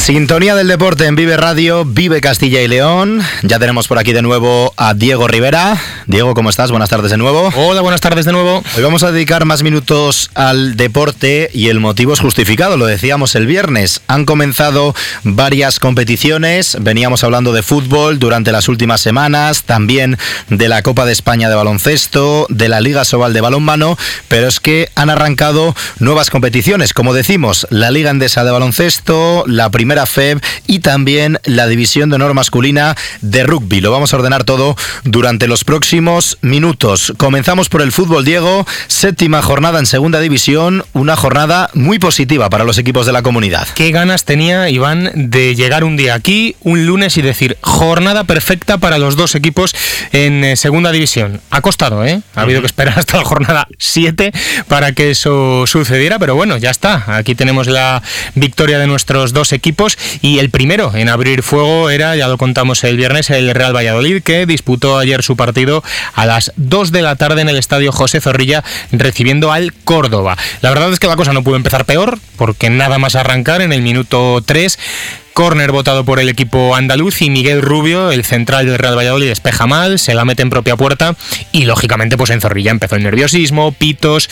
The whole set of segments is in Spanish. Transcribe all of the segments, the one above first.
Sintonía del deporte en Vive Radio, Vive Castilla y León. Ya tenemos por aquí de nuevo a Diego Rivera. Diego, ¿cómo estás? Buenas tardes de nuevo. Hola, buenas tardes de nuevo. Hoy vamos a dedicar más minutos al deporte y el motivo es justificado, lo decíamos el viernes. Han comenzado varias competiciones, veníamos hablando de fútbol durante las últimas semanas, también de la Copa de España de baloncesto, de la Liga Sobal de balonmano, pero es que han arrancado nuevas competiciones, como decimos, la Liga Endesa de baloncesto, la Primera FEB y también la División de Honor masculina de rugby. Lo vamos a ordenar todo durante los próximos minutos. Comenzamos por el fútbol, Diego. 7ª jornada en Segunda División, una jornada muy positiva para los equipos de la comunidad. Qué ganas tenía Iván de llegar un día aquí, un lunes, y decir jornada perfecta para los dos equipos en Segunda División. Ha costado, ¿eh? Ha habido que esperar hasta la jornada 7 para que eso sucediera, pero bueno, ya está. Aquí tenemos la victoria de nuestros dos equipos y el primero en abrir fuego era, ya lo contamos el viernes, el Real Valladolid, que disputó ayer su partido a las 2 de la tarde en el estadio José Zorrilla, recibiendo al Córdoba. La verdad es que la cosa no pudo empezar peor, porque nada más arrancar en el minuto 3, córner votado por el equipo andaluz y Miguel Rubio, el central del Real Valladolid, despeja mal, se la mete en propia puerta y lógicamente pues en Zorrilla empezó el nerviosismo, pitos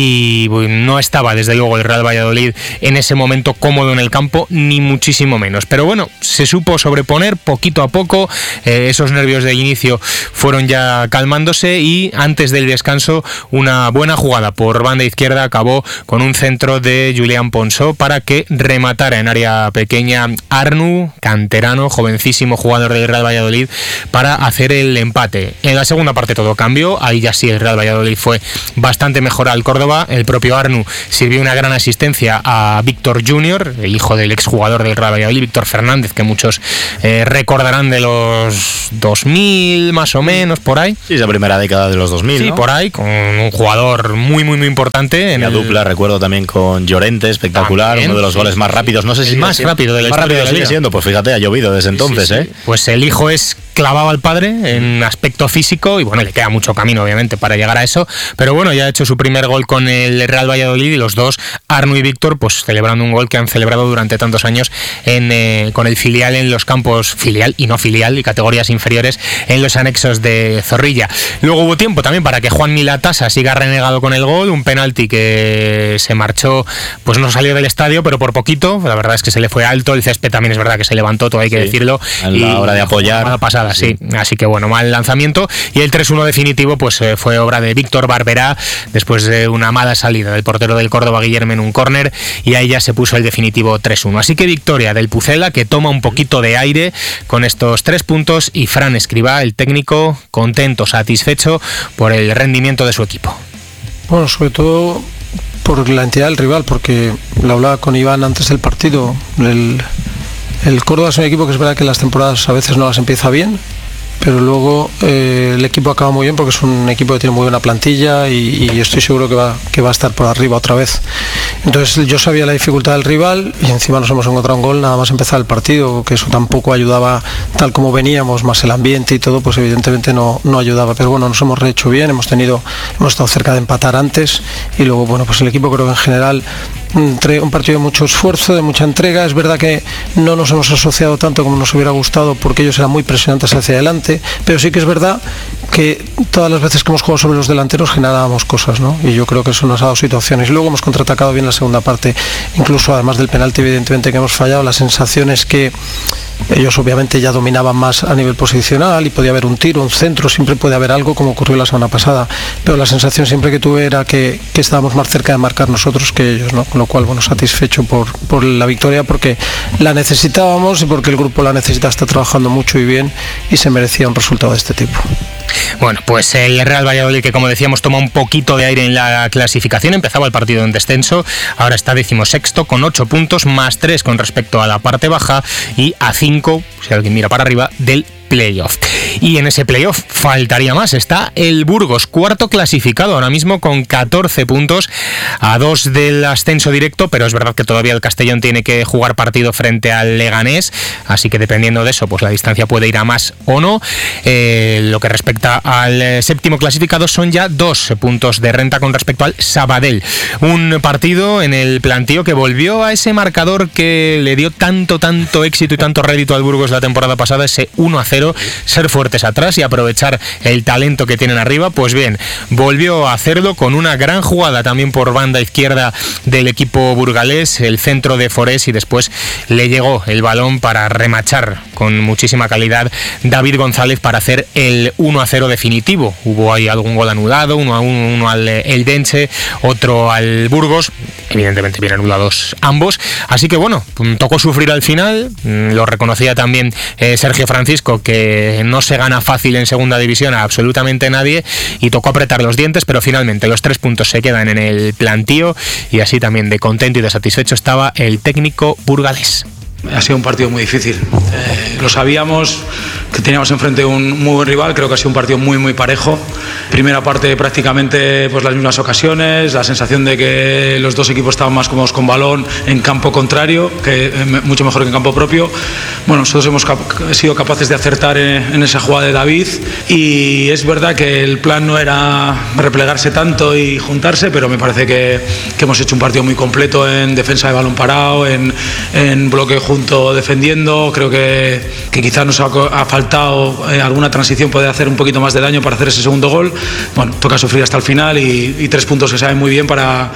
y no estaba desde luego el Real Valladolid en ese momento cómodo en el campo, ni muchísimo menos. Pero bueno, se supo sobreponer poquito a poco, esos nervios de inicio fueron ya calmándose y antes del descanso una buena jugada por banda izquierda acabó con un centro de Julián Ponsó para que rematara en área pequeña Arnu, canterano, jovencísimo jugador del Real Valladolid, para hacer el empate. En la segunda parte todo cambió, ahí ya sí el Real Valladolid fue bastante mejor al Córdoba. El propio Arnu sirvió una gran asistencia a Víctor Junior, el hijo del exjugador del Real Valladolid, Víctor Fernández, que muchos recordarán de los 2000 más o menos, por ahí. Sí, esa primera década de los 2000, sí, ¿no? Por ahí, con un jugador muy importante. En la dupla, recuerdo también con Llorente, espectacular, también, uno de los goles más rápidos, no sé si más rápido de la historia. Sigue siendo, pues fíjate, ha llovido desde entonces, sí. Pues el hijo es clavado al padre en aspecto físico y bueno, le queda mucho camino obviamente para llegar a eso, pero bueno, ya ha hecho su primer gol con el Real Valladolid y los dos, Arnu y Víctor, pues celebrando un gol que han celebrado durante tantos años con el filial en los campos, filial y no filial y categorías inferiores en los anexos de Zorrilla. Luego hubo tiempo también para que Juan Milatasa siga renegado con el gol, un penalti que se marchó, pues no salió del estadio, pero por poquito, la verdad es que se le fue alto, el césped también es verdad que se levantó, todo hay que decirlo, a la hora de apoyar pasada, sí. Así que bueno, mal lanzamiento y el 3-1 definitivo pues fue obra de Víctor Barberá después de una mala salida del portero del Córdoba, Guillermo, en un córner, y ahí ya se puso el definitivo 3-1. Así que victoria del Pucela, que toma un poquito de aire con estos 3 puntos, y Fran Escribá, el técnico, contento, satisfecho por el rendimiento de su equipo. Bueno, sobre todo por la entidad del rival, porque lo hablaba con Iván antes del partido. El Córdoba es un equipo que es verdad que las temporadas a veces no las empieza bien, pero luego el equipo acaba muy bien porque es un equipo que tiene muy buena plantilla y estoy seguro que va a estar por arriba otra vez. Entonces yo sabía la dificultad del rival y encima nos hemos encontrado un gol nada más empezar el partido, que eso tampoco ayudaba, tal como veníamos, más el ambiente y todo, pues evidentemente no ayudaba, pero bueno, nos hemos rehecho bien, hemos estado cerca de empatar antes y luego bueno, pues el equipo creo que en general un partido de mucho esfuerzo, de mucha entrega. Es verdad que no nos hemos asociado tanto como nos hubiera gustado porque ellos eran muy presionantes hacia adelante, pero sí que es verdad que todas las veces que hemos jugado sobre los delanteros generábamos cosas, ¿no? Y yo creo que eso nos ha dado situaciones y luego hemos contraatacado bien la segunda parte, incluso además del penalti evidentemente que hemos fallado. La sensación es que ellos obviamente ya dominaban más a nivel posicional y podía haber un tiro, un centro, siempre puede haber algo como ocurrió la semana pasada, pero la sensación siempre que tuve era que estábamos más cerca de marcar nosotros que ellos, ¿no? Con lo cual, bueno, satisfecho por la victoria porque la necesitábamos y porque el grupo la necesita, está trabajando mucho y bien y se merecía un resultado de este tipo. Bueno, pues el Real Valladolid, que como decíamos toma un poquito de aire en la clasificación, empezaba el partido en descenso, ahora está 16º con 8 puntos, más 3 con respecto a la parte baja y a 5, si alguien mira para arriba, del playoff. Y en ese playoff faltaría más, está el Burgos, cuarto clasificado ahora mismo con 14 puntos, a 2 del ascenso directo, pero es verdad que todavía el Castellón tiene que jugar partido frente al Leganés, así que dependiendo de eso, pues la distancia puede ir a más o no. Lo que respecta al séptimo clasificado son ya 2 puntos de renta con respecto al Sabadell. Un partido en el plantío que volvió a ese marcador que le dio tanto éxito y tanto rédito al Burgos la temporada pasada, ese 1-0, ser fuertes atrás y aprovechar el talento que tienen arriba. Pues bien, volvió a hacerlo con una gran jugada también por banda izquierda del equipo burgalés, el centro de Forés, y después le llegó el balón para remachar con muchísima calidad David González para hacer el 1-0 definitivo. Hubo ahí algún gol anulado, uno al Eldense, otro al Burgos, evidentemente bien anulados ambos, así que bueno, tocó sufrir al final. Lo reconocía también Sergio Francisco, que no se gana fácil en segunda división a absolutamente nadie, y tocó apretar los dientes, pero finalmente los 3 puntos se quedan en el plantío, y así también de contento y de satisfecho estaba el técnico burgalés. Ha sido un partido muy difícil, lo sabíamos que teníamos enfrente un muy buen rival. Creo que ha sido un partido muy parejo. Primera parte prácticamente pues las mismas ocasiones, la sensación de que los dos equipos estaban más cómodos con balón en campo contrario, que mucho mejor que en campo propio. Bueno, nosotros hemos sido capaces de acertar en esa jugada de David, y es verdad que el plan no era replegarse tanto y juntarse, pero me parece que hemos hecho un partido muy completo en defensa de balón parado, en bloque junto defendiendo. Creo que quizás nos ha faltado alguna transición, poder hacer un poquito más de daño para hacer ese segundo gol. Bueno, toca sufrir hasta el final, y 3 puntos que saben muy bien para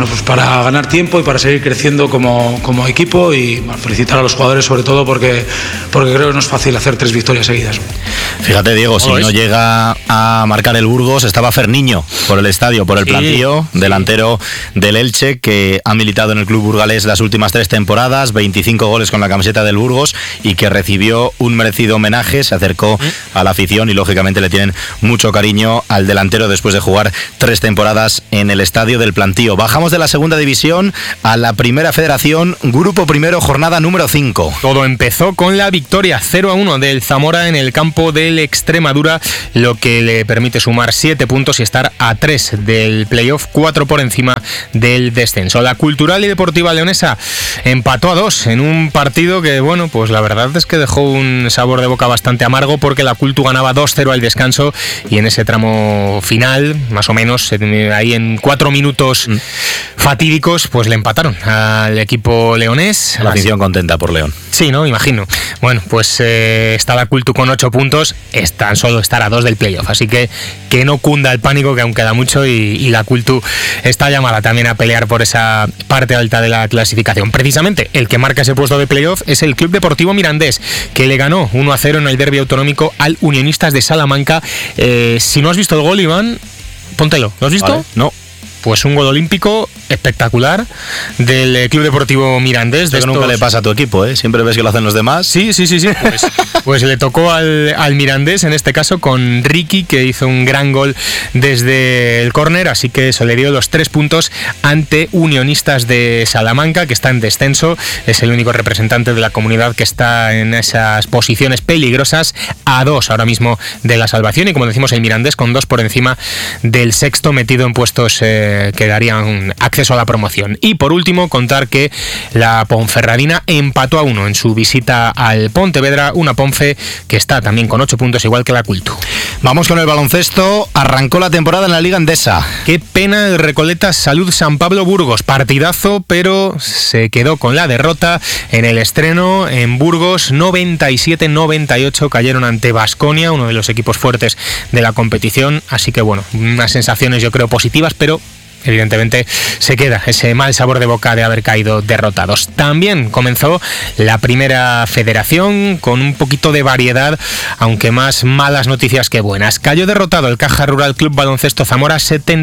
ganar tiempo y para seguir creciendo como equipo, y bueno, felicitar a los jugadores sobre todo porque creo que no es fácil hacer 3 victorias seguidas. Fíjate, Diego, si no llega a marcar el Burgos, estaba Ferniño por el estadio, por el plantío, delantero del Elche, que ha militado en el club burgalés las últimas 3 temporadas, 25 goles con la camiseta del Burgos, y que recibió un merecido homenaje. Se acercó a la afición y lógicamente le tienen mucho cariño al delantero después de jugar 3 temporadas en el estadio del plantío. Bajamos de la segunda división a la primera federación, grupo primero, jornada número 5. Todo empezó con la victoria 0-1 del Zamora en el campo del Extremadura, lo que le permite sumar 7 puntos y estar a 3 del playoff, 4 por encima del descenso. La Cultural y Deportiva Leonesa empató a 2 en un partido que, bueno, pues la verdad es que dejó un sabor de boca bastante amargo, porque la Cultu ganaba 2-0 al descanso, y en ese tramo final, más o menos, ahí en 4 minutos fatídicos, pues le empataron al equipo leonés. La afición contenta por León. Sí, ¿no? Imagino. Bueno, pues está la Cultu con 8 puntos, tan solo estar a 2 del playoff, así que no cunda el pánico, que aún queda mucho, y la Cultu está llamada también a pelear por esa parte alta de la clasificación. Precisamente el que marca ese puesto de playoff es el Club Deportivo Mirandés, que le ganó 1-0 en el derbi autonómico al Unionistas de Salamanca. Si no has visto el gol, Iván, póntelo. ¿Lo has visto? Vale. No. Pues un gol olímpico espectacular del Club Deportivo Mirandés. Esto que nunca le pasa a tu equipo, ¿eh? Siempre ves que lo hacen los demás. Sí. Pues le tocó al Mirandés, en este caso con Ricky, que hizo un gran gol desde el córner, así que eso le dio los 3 puntos ante Unionistas de Salamanca, que está en descenso. Es el único representante de la comunidad que está en esas posiciones peligrosas, a 2 ahora mismo de la salvación, y como decimos, el Mirandés con 2 por encima del sexto, metido en puestos que darían acceso a la promoción. Y por último, contar que la Ponferradina empató a 1 en su visita al Pontevedra, una Ponfe que está también con 8 puntos, igual que la Cultu. Vamos con el baloncesto. Arrancó la temporada en la Liga Endesa. Qué pena el Recoleta Salud San Pablo Burgos, partidazo, pero se quedó con la derrota en el estreno en Burgos. 97-98 cayeron ante Baskonia, uno de los equipos fuertes de la competición, así que bueno, unas sensaciones yo creo positivas, pero evidentemente se queda ese mal sabor de boca de haber caído derrotados. También comenzó la primera federación con un poquito de variedad, aunque más malas noticias que buenas. Cayó derrotado el Caja Rural Club Baloncesto Zamora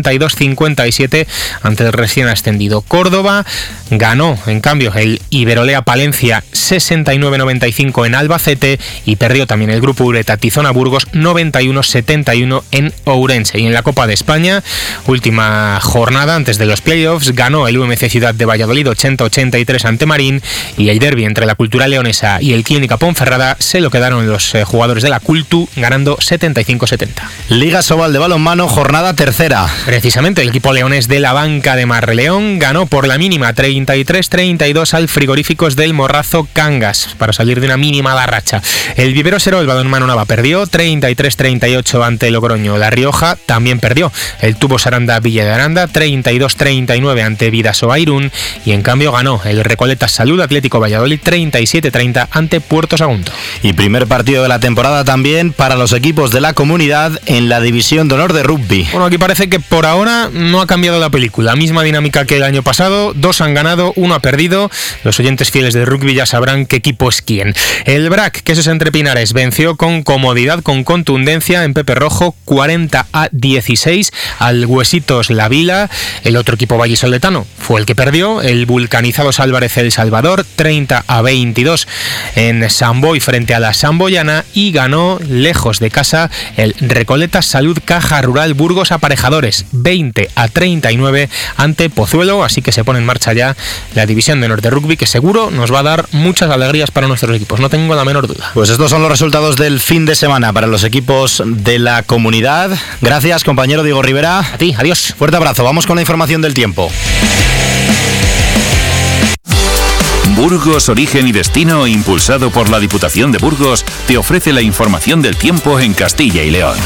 72-57 ante el recién ascendido Córdoba. Ganó, en cambio, el Iberolea Palencia 69-95 en Albacete, y perdió también el Grupo Ureta Tizona Burgos 91-71 en Ourense. Y en la Copa de España, última jornada jornada antes de los playoffs ganó el UMC Ciudad de Valladolid 80-83 ante Marín, y el derbi entre la Cultural Leonesa y el Clínica Ponferrada se lo quedaron los jugadores de la Cultu ganando 75-70. Liga Sobal de balonmano, jornada tercera. Precisamente el equipo leonés de la banca de Marleón ganó por la mínima 33-32 al Frigoríficos del Morrazo Cangas para salir de una mínima racha. El Vivero Seró, el balonmano Nava, perdió 33-38 ante Logroño. La Rioja también perdió. El Tubos Aranda Villa de Aranda 32-39 ante Vidasoa Irún, y en cambio ganó el Recoletas Salud Atlético Valladolid 37-30 ante Puerto Sagunto. Y primer partido de la temporada también para los equipos de la comunidad en la división de honor de rugby. Bueno, aquí parece que por ahora no ha cambiado la película. Misma dinámica que el año pasado. 2 han ganado, 1 ha perdido. Los oyentes fieles del rugby ya sabrán qué equipo es quién. El BRAC, que es entre Pinares, venció con comodidad, con contundencia en Pepe Rojo 40-16 al Huesitos La Vila. El otro equipo vallisoletano fue el que perdió, el Vulcanizados Álvarez El Salvador 30-22 en Samboy frente a la Samboyana, y ganó lejos de casa el Recoletas Salud Caja Rural Burgos Aparejadores 20-39 ante Pozuelo. Así que se pone en marcha ya la división de honor de rugby, que seguro nos va a dar muchas alegrías para nuestros equipos, no tengo la menor duda. Pues estos son los resultados del fin de semana para los equipos de la comunidad. Gracias, compañero Diego Rivera. A ti, adiós. Fuerte abrazo, vamos con la información del tiempo. Burgos, Origen y Destino, impulsado por la Diputación de Burgos, te ofrece la información del tiempo en Castilla y León.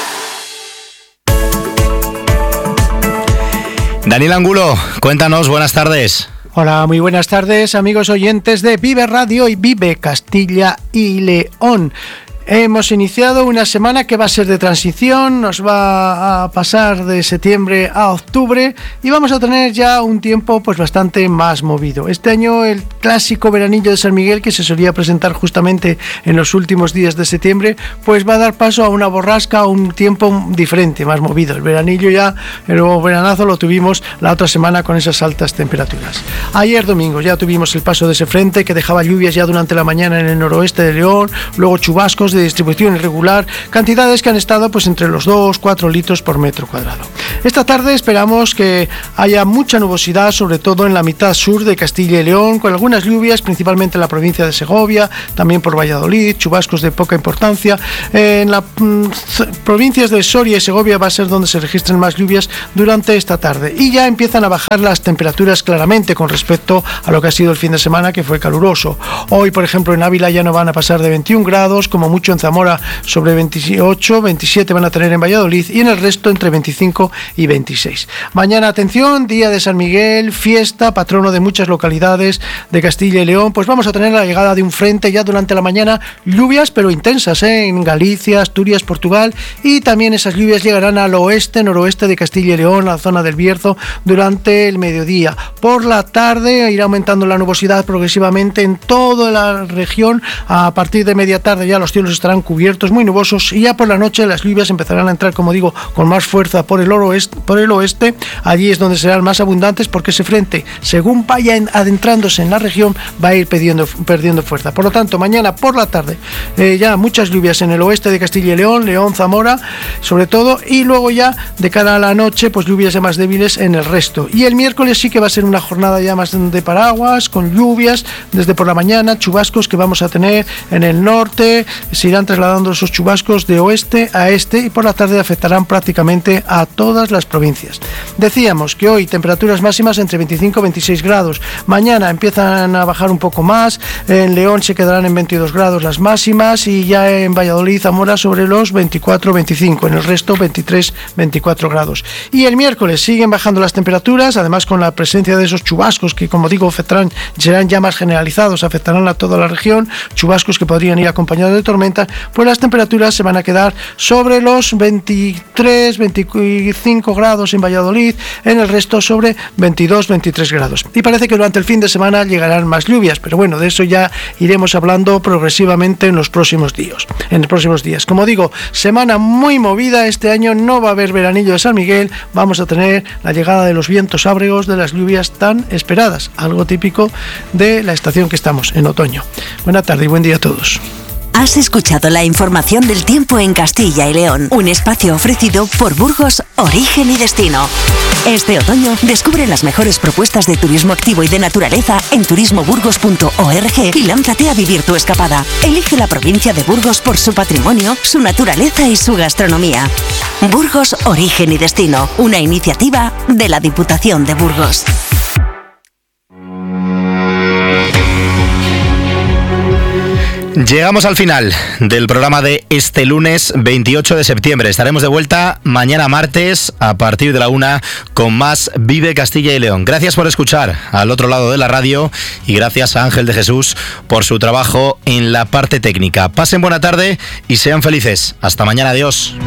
Daniel Angulo, cuéntanos, buenas tardes. Hola, muy buenas tardes, amigos oyentes de Vive Radio y Vive Castilla y León. Hemos iniciado una semana que va a ser de transición, nos va a pasar de septiembre a octubre y vamos a tener ya un tiempo pues bastante más movido. Este año el clásico veranillo de San Miguel, que se solía presentar justamente en los últimos días de septiembre, pues va a dar paso a una borrasca, a un tiempo diferente, más movido. El veranillo ya, el veranazo lo tuvimos la otra semana con esas altas temperaturas. Ayer domingo ya tuvimos el paso de ese frente que dejaba lluvias ya durante la mañana en el noroeste de León, luego chubascos de distribución irregular, cantidades que han estado pues entre los 2-4 litros por metro cuadrado. Esta tarde esperamos que haya mucha nubosidad, sobre todo en la mitad sur de Castilla y León, con algunas lluvias, principalmente en la provincia de Segovia, también por Valladolid, chubascos de poca importancia. En las provincias de Soria y Segovia va a ser donde se registren más lluvias durante esta tarde, y ya empiezan a bajar las temperaturas claramente con respecto a lo que ha sido el fin de semana, que fue caluroso. Hoy, por ejemplo, en Ávila ya no van a pasar de 21 grados, como mucho en Zamora sobre 28, 27 van a tener en Valladolid, y en el resto entre 25 y 26. Mañana, atención, día de San Miguel, fiesta, patrono de muchas localidades de Castilla y León, pues vamos a tener la llegada de un frente ya durante la mañana, lluvias pero intensas en Galicia, Asturias, Portugal, y también esas lluvias llegarán al oeste, noroeste de Castilla y León, la zona del Bierzo, durante el mediodía. Por la tarde irá aumentando la nubosidad progresivamente en toda la región. A partir de media tarde ya los cielos estarán cubiertos, muy nubosos, y ya por la noche las lluvias empezarán a entrar, como digo, con más fuerza por el oeste. Allí es donde serán más abundantes, porque ese frente, según vaya adentrándose en la región, va a ir perdiendo fuerza. Por lo tanto, mañana por la tarde ya muchas lluvias en el oeste de Castilla y León, Zamora sobre todo, y luego ya de cara a la noche pues lluvias ya más débiles en el resto. Y el miércoles sí que va a ser una jornada ya más de paraguas, con lluvias desde por la mañana, chubascos que vamos a tener en el norte, se irán trasladando esos chubascos de oeste a este, y por la tarde afectarán prácticamente a todas las provincias. Decíamos que hoy temperaturas máximas entre 25 y 26 grados, mañana empiezan a bajar un poco más, en León se quedarán en 22 grados las máximas, y ya en Valladolid, Zamora sobre los 24-25, en el resto 23-24 grados. Y el miércoles siguen bajando las temperaturas, además con la presencia de esos chubascos que, como digo, serán ya más generalizados, afectarán a toda la región, chubascos que podrían ir acompañados de tormenta, pues las temperaturas se van a quedar sobre los 23-25 grados en Valladolid, en el resto sobre 22-23 grados. Y parece que durante el fin de semana llegarán más lluvias, pero bueno, de eso ya iremos hablando progresivamente en los próximos días. Como digo, semana muy movida. Este año no va a haber veranillo de San Miguel, vamos a tener la llegada de los vientos ábregos, de las lluvias tan esperadas, algo típico de la estación que estamos, en otoño. Buena tarde y buen día a todos. Has escuchado la información del tiempo en Castilla y León, un espacio ofrecido por Burgos Origen y Destino. Este otoño descubre las mejores propuestas de turismo activo y de naturaleza en turismoburgos.org y lánzate a vivir tu escapada. Elige la provincia de Burgos por su patrimonio, su naturaleza y su gastronomía. Burgos Origen y Destino, una iniciativa de la Diputación de Burgos. Llegamos al final del programa de este lunes 28 de septiembre. Estaremos de vuelta mañana martes a partir de la 1 con más Vive Castilla y León. Gracias por escuchar al otro lado de la radio y gracias a Ángel de Jesús por su trabajo en la parte técnica. Pasen buena tarde y sean felices. Hasta mañana, adiós.